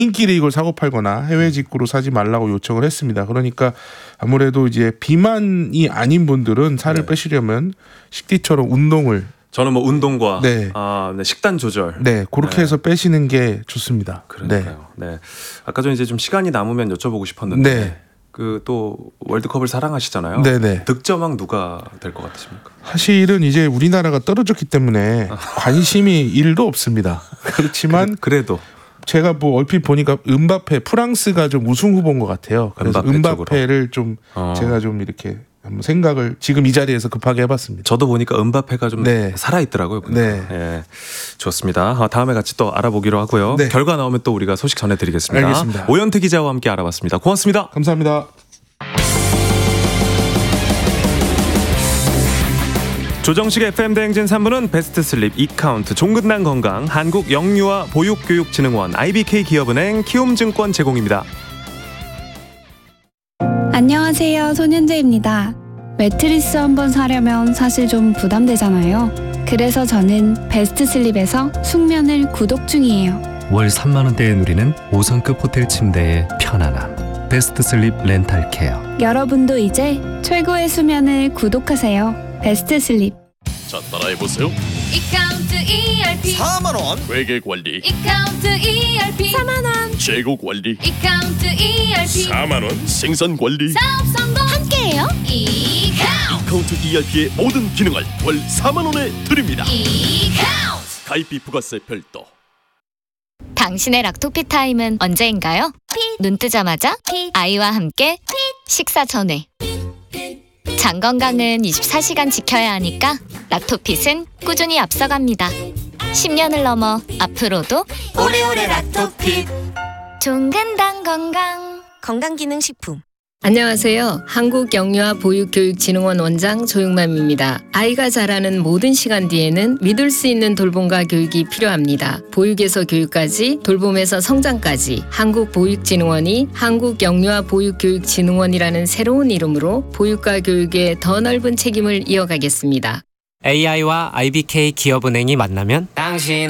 인기를 이걸 사고 팔거나 해외 직구로 사지 말라고 요청을 했습니다. 그러니까 아무래도 이제 비만이 아닌 분들은 살을 빼시려면 식디처럼 운동을 저는 뭐 운동과 네. 식단 조절 그렇게 해서 빼시는 게 좋습니다. 그러니까요. 네. 아까 전에 이제 좀 시간이 남으면 여쭤보고 싶었는데 그 또 월드컵을 사랑하시잖아요. 네네. 득점왕 누가 될 것 같으십니까? 사실은 이제 우리나라가 떨어졌기 때문에 관심이 1도 없습니다. 그렇지만 그래도 제가 뭐 얼핏 보니까 음바페 프랑스가 좀 우승 후보인 것 같아요. 그래서 음바페를 좀 제가 좀 이렇게 한번 생각을 지금 이 자리에서 급하게 해봤습니다. 저도 보니까 음바페가 좀 살아있더라고요. 네. 좋습니다. 다음에 같이 또 알아보기로 하고요. 결과 나오면 또 우리가 소식 전해드리겠습니다. 알겠습니다. 오현태 기자와 함께 알아봤습니다. 고맙습니다. 감사합니다. 조정식 FM 대행진 3부는 베스트 슬립, 이카운트, 종근당 건강, 한국 영유아 보육교육진흥원, IBK 기업은행, 키움증권 제공입니다. 안녕하세요. 손현재입니다. 매트리스 한번 사려면 사실 좀 부담되잖아요. 그래서 저는 베스트 슬립에서 숙면을 구독 중이에요. 월 3만 원대에 누리는 5성급 호텔 침대의 편안함. 베스트 슬립 렌탈 케어. 여러분도 이제 최고의 수면을 구독하세요. 베스트 슬립. 자, 따라해보세요. 이카운트 ERP 4만원 회계관리. 이카운트 ERP 4만원 재고관리. 이카운트 ERP 4만원 생산관리. 사업 성공 함께해요. 이카운트 ERP의 모든 기능을 월 4만원에 드립니다. 이카운트 가입비 부가세 별도. 당신의 락토피 타임은 언제인가요? 눈 뜨자마자 아이와 함께 식사 전에. 장 건강은 24시간 지켜야 하니까 락토핏은 꾸준히 앞서갑니다. 10년을 넘어 앞으로도 오래오래 락토핏. 종근당 건강 건강기능식품. 안녕하세요. 한국영유아보육교육진흥원 원장 조용맘입니다. 아이가 자라는 모든 시간 뒤에는 믿을 수 있는 돌봄과 교육이 필요합니다. 보육에서 교육까지, 돌봄에서 성장까지 한국보육진흥원이 한국영유아보육교육진흥원이라는 새로운 이름으로 보육과 교육에 더 넓은 책임을 이어가겠습니다. AI와 IBK 기업은행이 만나면 당신